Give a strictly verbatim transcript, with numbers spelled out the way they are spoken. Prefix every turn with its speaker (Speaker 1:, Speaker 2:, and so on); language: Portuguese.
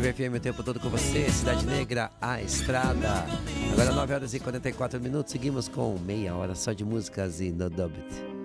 Speaker 1: Wave F M o tempo todo com você, Cidade Negra, a estrada. Agora nove horas e quarenta e quatro minutos, seguimos com meia hora só de músicas e no Dubit.